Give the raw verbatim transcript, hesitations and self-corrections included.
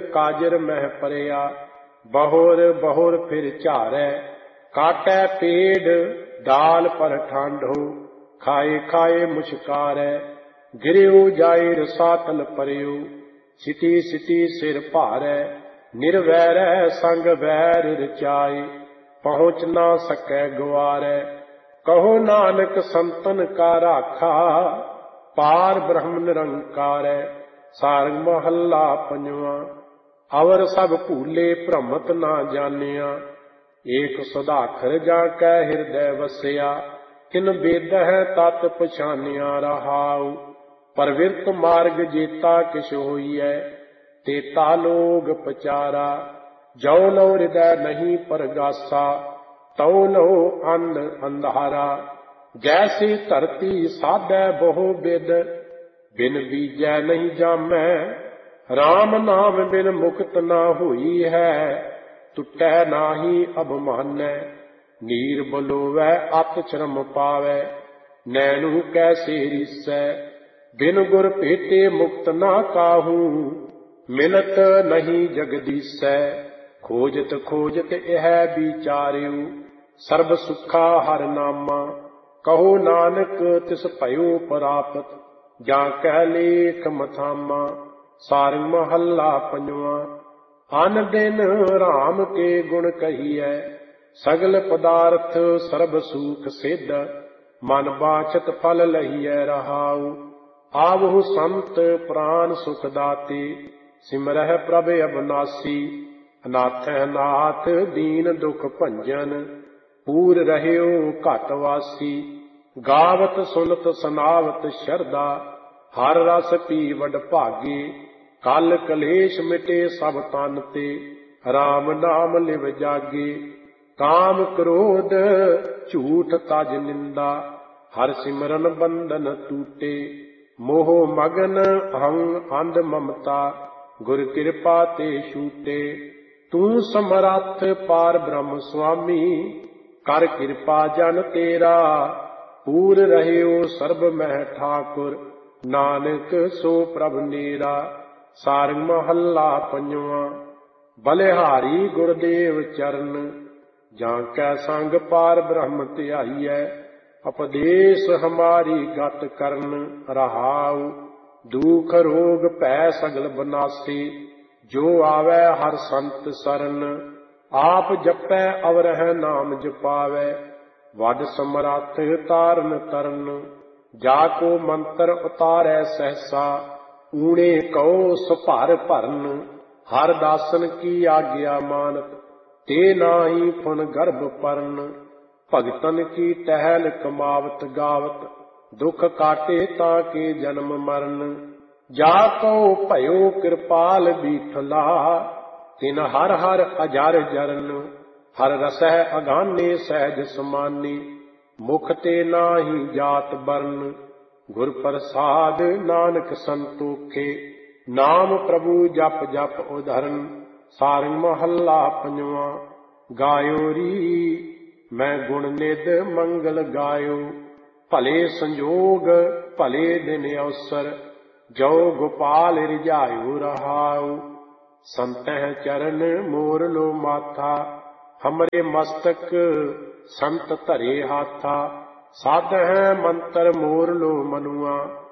काजर मह परया, बहोर बहोर फिर झारै, काटै पेड़ डाल पर ठांडो, खाए खाए मुस्कारै, गिरियो जाए रसातल परयो, सिटी सिटी सिर भारै, निर्वैरै संग वैर रचाए, पहुँच ना सकै गुआरै। कहो नानक संतन का राखा, पार ब्रह्म निरंकार। सारंग महला पंजवा। अवर सब भूले भ्रमत ना जानिया, एक सुधाखर जाकै हृदय वसया, किन बेद है तत् पछानिया रहाउ। परविरत मार्ग जेता किश होइयै, तेता लोग पचारा, जो लो हृदय नहीं परगासा, तौ लो अंध अंधारा। जैसी धरती साधै बहु बिद, बिन बीजै नहीं जामै, राम नाम बिन मुक्त ना हुई है, टुटै नाही अभिमानै। नीर बलोवै अत श्रम पावै, नैनू कैसे रिसै, बिन गुर भेटे मुक्त ना काहू, मिलत नहीं जगदीसै। खोजत खोजत यह विचार्यु, सर्ब सुखा हर नामा, कहो नानक तिस भयो प्राप्त, जा कह लेख मथामा। सारंग महला पंजवा। अन दिन राम के गुण कहिए, सगल पदार्थ सर्ब सुख सिद्ध, मन बाछत फल लहिए रहाउ। आवहु संत प्राण सुख दाते, सिमरह प्रभ अविनाशी। अनाथ नाथ दीन दुख भंजन, पूर रहयो घट वासी। गावत सुनत सनावत शरदा, हर रस पी वड भागे। कल कलेश मिटे सब तन ते, राम नाम लिव जागे। काम क्रोध झूठ तज निंदा, हर सिमरन बंधन टूटे। मोह मगन अहं अंध ममता, गुर कृपा ते छूटे। तू समरथ पार ब्रह्म स्वामी, कर कृपा जन तेरा। पूर रहयो सर्ब मह ठाकुर, नानक सो प्रभ नेरा। सारंग महला पंजवा। बलिहारी गुरदेव चरण, जाकै संग पार ब्रह्म ध्याइयै। उपदेश हमारी गत करन रहाउ, दुख रोग भै सगल बनासी। जो आवे हर संत सरन, आप जपै अवरह नाम जपावै। वड समरथ तारन तरन, जाको मंत्र उतारै सहसा। ऊणे कहो सुभर भरन, हर दासन की आज्ञा मानत। ते नाही फुन गर्भ परन, भगतन की टहल कमावत गावत। दुख काटे ताके जन्म मरण, जाको भयो कृपाल बीठला। तिन हर हर अजर जरन, हर रसह अगाने सहज समानी। मुख ते नाही जात बरन, गुर प्रसाद नानक संतोखे। नाम प्रभु जप जप उधरन। सारंग महला पंजवा। गायो री मैं गुण निध मंगल गायो, भले संजोग भले दिन अवसर। जो गोपाल रिझायो रहाउ, संतह चरण मोर लो माथा। हमरे मस्तक संत धरे हाथा, साध है मंत्र मोर लो मनुआ।